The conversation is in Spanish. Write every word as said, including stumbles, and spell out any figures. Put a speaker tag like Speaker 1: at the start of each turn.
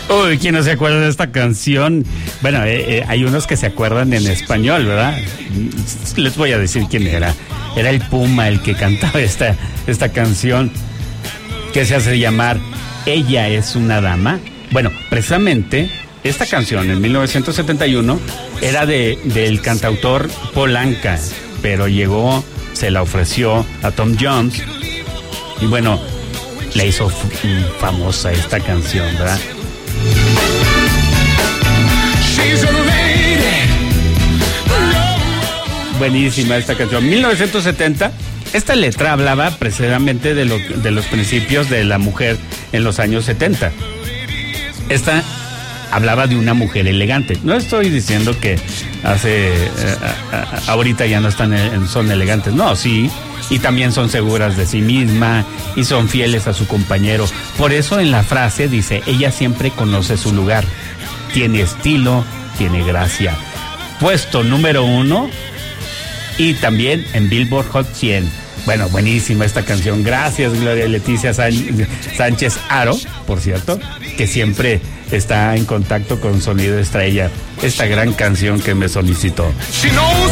Speaker 1: Uy, ¿quién no se acuerda de esta canción? Bueno, eh, eh, hay unos que se acuerdan en español, ¿verdad? Les voy a decir quién era. Era el Puma el que cantaba esta, esta canción que se hace llamar Ella es una dama. Bueno, precisamente esta canción en mil novecientos setenta y uno era de, del cantautor Paul Anka, pero llegó, se la ofreció a Tom Jones y bueno, la hizo f- famosa esta canción, ¿verdad? Buenísima esta canción. mil novecientos setenta, esta letra hablaba precisamente de, lo, de los principios de la mujer en los años setenta. Esta hablaba de una mujer elegante. No estoy diciendo que hace eh, a, a, ahorita ya no están en, son elegantes. No, sí. Y también son seguras de sí misma y son fieles a su compañero. Por eso en la frase dice, ella siempre conoce su lugar. Tiene estilo, tiene gracia. Puesto número uno y también en Billboard Hot cien. Bueno, buenísima esta canción. Gracias, Gloria Leticia Sánchez Aro, por cierto, que siempre está en contacto con Sonido Estrella. Esta gran canción que me solicitó. She knows